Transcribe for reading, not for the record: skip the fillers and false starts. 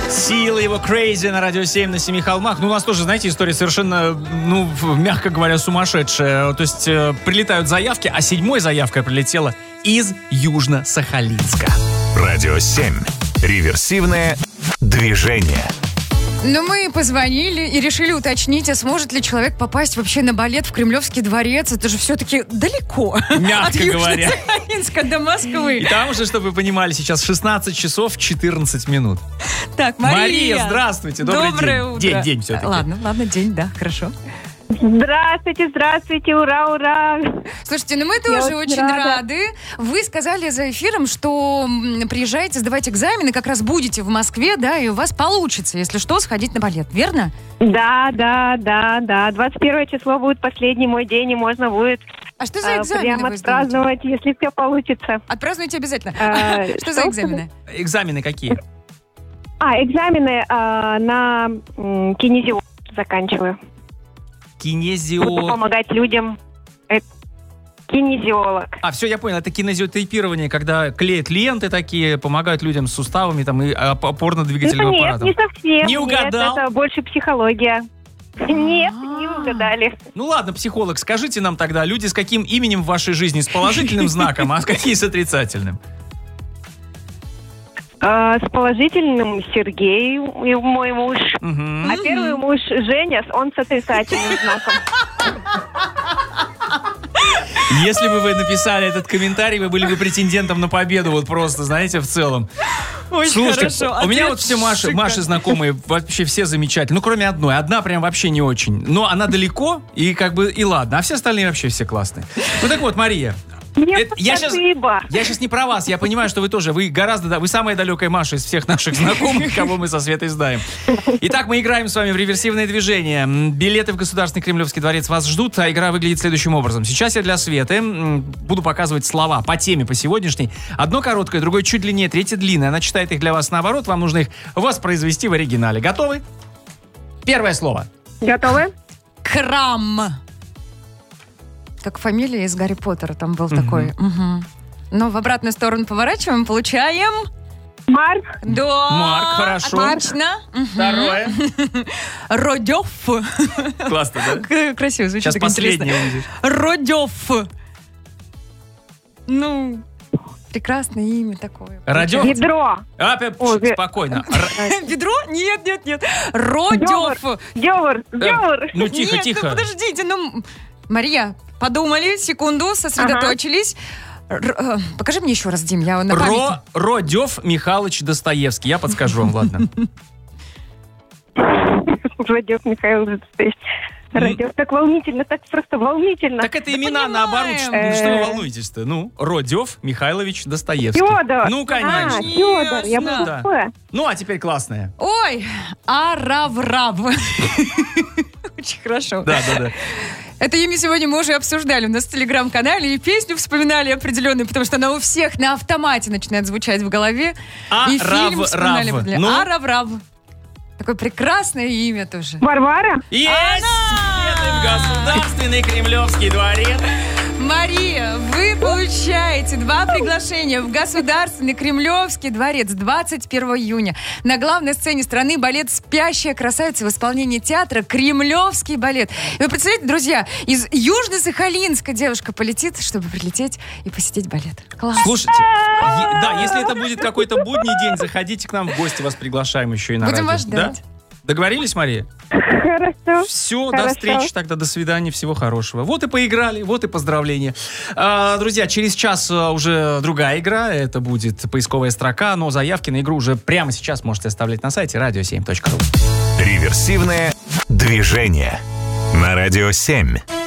Сила его Crazy на Радио 7 на Семи холмах. Ну, у нас тоже, знаете, история совершенно, мягко говоря, сумасшедшая. То есть прилетают заявки, а 7-й заявка прилетела из Южно-Сахалинска. Радио 7. Реверсивное движение. Но мы позвонили и решили уточнить, а сможет ли человек попасть вообще на балет в Кремлевский дворец. Это же все-таки далеко. Мягко говоря. От Южно-Сахалинска до Москвы. И там уже, чтобы вы понимали, сейчас 16 часов 14 минут. Так, Мария, здравствуйте. Доброе утро. День все-таки. Ладно, день, да, хорошо. Здравствуйте, ура! Слушайте, ну мы тоже очень рады. Вы сказали за эфиром, что приезжаете сдавать экзамены, как раз будете в Москве, да, и у вас получится, если что, сходить на балет, верно? Да. 21 число будет последний мой день, и можно будет А что за экзамены прямо вы сдаете? отпраздновать, если все получится. Отпразднуйте обязательно. Что за экзамены? Экзамены какие? Экзамены на кинезиолог заканчиваю. Буду помогать людям. Кинезиолог. Все, я понял. Это кинезиотейпирование, когда клеят ленты такие, помогают людям с суставами там, и опорно-двигательным аппаратом. Нет, не совсем. Не угадал? Нет, это больше психология. Нет, не угадали. Ну ладно, психолог, скажите нам тогда, люди с каким именем в вашей жизни? С положительным знаком, а какие с отрицательным? С положительным Сергей, мой муж. А первый муж Женя, он с отрицательным знаком. Если бы вы написали этот комментарий, вы были бы претендентом на победу, вот просто, знаете, в целом. Очень Слушайте, хорошо. у меня вот все Маши знакомые, вообще все замечательные. Ну, кроме одной. Одна прям вообще не очень. Но она далеко, и как бы, и ладно. А все остальные вообще все классные. Ну, так вот, Мария. Я сейчас не про вас, я понимаю, что вы самая далекая Маша из всех наших знакомых, кого мы со Светой знаем. Итак, мы играем с вами в реверсивное движение. Билеты в Государственный Кремлевский дворец вас ждут, а игра выглядит следующим образом. Сейчас я для Светы буду показывать слова по теме, по сегодняшней. Одно короткое, другое чуть длиннее, третье длинное. Она читает их для вас наоборот, вам нужно их воспроизвести в оригинале. Готовы? Первое слово. Готовы? Крам. Как фамилия из Гарри Поттера там был такой. Но в обратную сторону поворачиваем, получаем... Марк. Да. Марк, хорошо. Отлично. Второе. Родёв. Классно, да? Красиво звучит. Сейчас последнее. Родёв. Ну, прекрасное имя такое. Родёв? Ведро. Спокойно. Ведро? Нет. Родёв. Девор. Ну, тихо. Нет, подождите, Мария, подумали, секунду, сосредоточились. Покажи мне еще раз, Дим, я на памяти. Родёв Михайлович Достоевский. Я подскажу вам, ладно. Родёв Михайлович Достоевский. Родёв, так волнительно, так просто волнительно. Так это имена наоборот. Что вы волнуетесь-то? Ну, Родёв Михайлович Достоевский. Фёдор. Ну, конечно. Фёдор, я была такое. Ну, а теперь классное. Ой, Араврав. Очень хорошо. Да. Это имя сегодня мы уже обсуждали у нас в Телеграм-канале, и песню вспоминали определенную, потому что она у всех на автомате начинает звучать в голове. И фильм вспоминали. Араврав. Такое прекрасное имя тоже. Варвара? Есть! Билеты в Государственный Кремлевский дворец. Мария, вы получаете 2 приглашения в Государственный Кремлевский дворец 21 июня. На главной сцене страны балет «Спящая красавица» в исполнении театра «Кремлевский балет». И вы представляете, друзья, из Южно-Сахалинска девушка полетит, чтобы прилететь и посетить балет. Класс. Слушайте, если это будет какой-то будний день, заходите к нам в гости, вас приглашаем еще и на радио. Будем вас ждать. Да? Договорились, Мария? Хорошо. Все, до встречи тогда, до свидания, всего хорошего. Вот и поиграли, вот и поздравления. Друзья, через час уже другая игра, это будет поисковая строка, но заявки на игру уже прямо сейчас можете оставлять на сайте radio7.ru. Реверсивное движение на Радио 7.